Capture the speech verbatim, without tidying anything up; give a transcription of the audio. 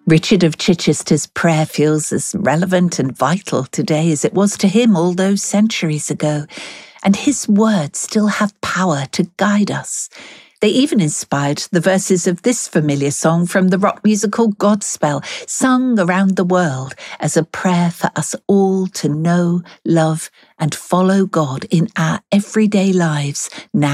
Richard of Chichester's prayer feels as relevant and vital today as it was to him all those centuries ago, and his words still have power to guide us. They even inspired the verses of this familiar song from the rock musical Godspell, sung around the world as a prayer for us all to know, love, and follow God in our everyday lives now.